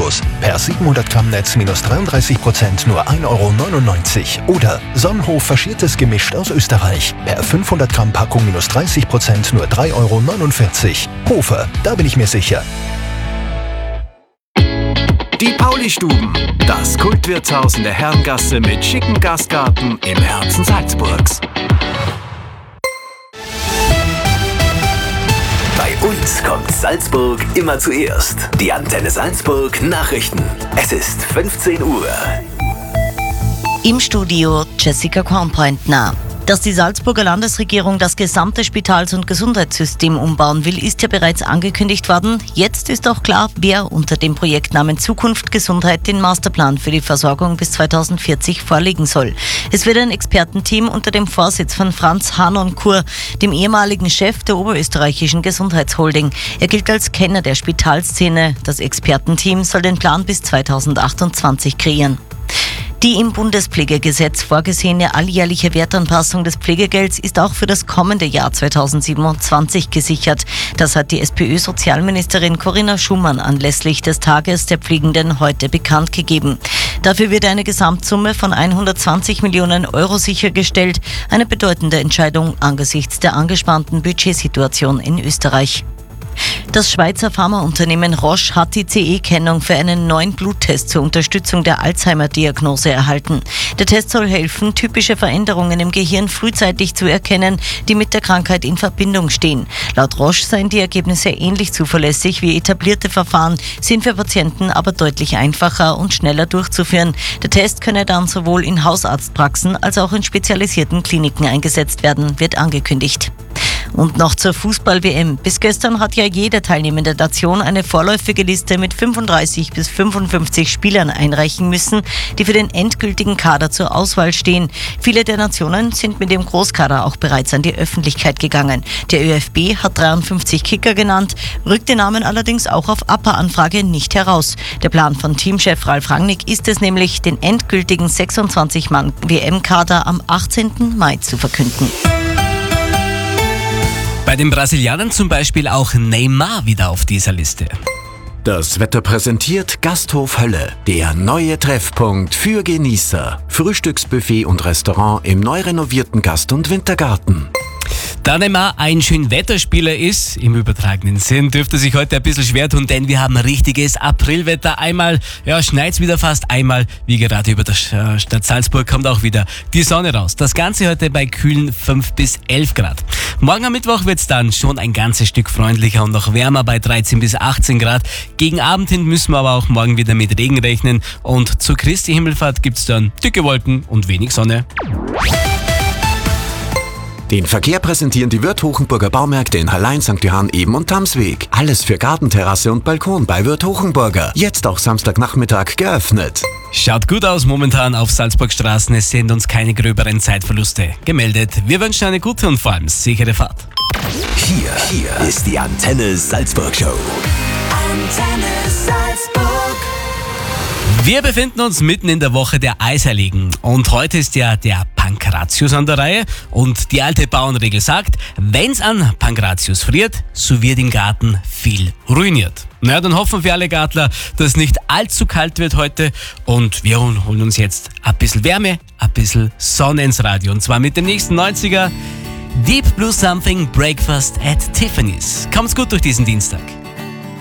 kostenlos. Per 700 Gramm Netz minus 33% nur 1,99 € oder Sonnenhof faschiertes Gemisch aus Österreich. Per 500 Gramm Packung minus 30% nur 3,49 €. Hofer, da bin ich mir sicher. Die Pauli-Stuben, das Kultwirtshaus in der Herrengasse mit schicken Gastgarten im Herzen Salzburgs. Bei uns kommt Salzburg immer zuerst. Die Antenne Salzburg Nachrichten. Es ist 15 Uhr. Im Studio Jessica Kornpointner. Dass die Salzburger Landesregierung das gesamte Spitals- und Gesundheitssystem umbauen will, ist ja bereits angekündigt worden. Jetzt ist auch klar, wer unter dem Projektnamen Zukunft Gesundheit den Masterplan für die Versorgung bis 2040 vorlegen soll. Es wird ein Expertenteam unter dem Vorsitz von Franz Hanonkur, dem ehemaligen Chef der oberösterreichischen Gesundheitsholding. Er gilt als Kenner der Spitalszene. Das Expertenteam soll den Plan bis 2028 kreieren. Die im Bundespflegegesetz vorgesehene alljährliche Wertanpassung des Pflegegelds ist auch für das kommende Jahr 2027 gesichert. Das hat die SPÖ-Sozialministerin Corinna Schumann anlässlich des Tages der Pflegenden heute bekannt gegeben. Dafür wird eine Gesamtsumme von 120 Millionen € sichergestellt. Eine bedeutende Entscheidung angesichts der angespannten Budgetsituation in Österreich. Das Schweizer Pharmaunternehmen Roche hat die CE-Kennung für einen neuen Bluttest zur Unterstützung der Alzheimer-Diagnose erhalten. Der Test soll helfen, typische Veränderungen im Gehirn frühzeitig zu erkennen, die mit der Krankheit in Verbindung stehen. Laut Roche seien die Ergebnisse ähnlich zuverlässig wie etablierte Verfahren, sind für Patienten aber deutlich einfacher und schneller durchzuführen. Der Test könne dann sowohl in Hausarztpraxen als auch in spezialisierten Kliniken eingesetzt werden, wird angekündigt. Und noch zur Fußball-WM. Bis gestern hat ja jede teilnehmende Nation eine vorläufige Liste mit 35 bis 55 Spielern einreichen müssen, die für den endgültigen Kader zur Auswahl stehen. Viele der Nationen sind mit dem Großkader auch bereits an die Öffentlichkeit gegangen. Der ÖFB hat 53 Kicker genannt, rückt den Namen allerdings auch auf APA-Anfrage nicht heraus. Der Plan von Teamchef Ralf Rangnick ist es nämlich, den endgültigen 26-Mann-WM-Kader am 18. Mai zu verkünden. Bei den Brasilianern zum Beispiel auch Neymar wieder auf dieser Liste. Das Wetter präsentiert Gasthof Hölle, der neue Treffpunkt für Genießer. Frühstücksbuffet und Restaurant im neu renovierten Gast- und Wintergarten. Da Neymar ein Schönwetterspieler ist, im übertragenen Sinn, dürfte sich heute ein bisschen schwer tun, denn wir haben richtiges Aprilwetter. Einmal schneit's wieder fast, einmal, wie gerade über der Stadt Salzburg, kommt auch wieder die Sonne raus. Das Ganze heute bei kühlen 5 bis 11 Grad. Morgen am Mittwoch wird's dann schon ein ganzes Stück freundlicher und noch wärmer bei 13 bis 18 Grad. Gegen Abend hin müssen wir aber auch morgen wieder mit Regen rechnen und zur Christi Himmelfahrt gibt's dann dicke Wolken und wenig Sonne. Den Verkehr präsentieren die Wirth Hochenburger Baumärkte in Hallein, St. Johann, Eben und Tamsweg. Alles für Gartenterrasse und Balkon bei Wirth Hochenburger. Jetzt auch Samstagnachmittag geöffnet. Schaut gut aus momentan auf Salzburgstraßen. Es sind uns keine gröberen Zeitverluste gemeldet. Wir wünschen eine gute und vor allem sichere Fahrt. Hier ist die Antenne Salzburg Show. Antenne Salzburg. Wir befinden uns mitten in der Woche der Eisheiligen und heute ist ja der Pankratius an der Reihe und die alte Bauernregel sagt, wenn's an Pankratius friert, so wird im Garten viel ruiniert. Na, dann hoffen wir alle Gartler, dass es nicht allzu kalt wird heute und wir holen uns jetzt ein bisschen Wärme, ein bisschen Sonne ins Radio und zwar mit dem nächsten 90er Deep Blue Something Breakfast at Tiffany's. Kommt's gut durch diesen Dienstag.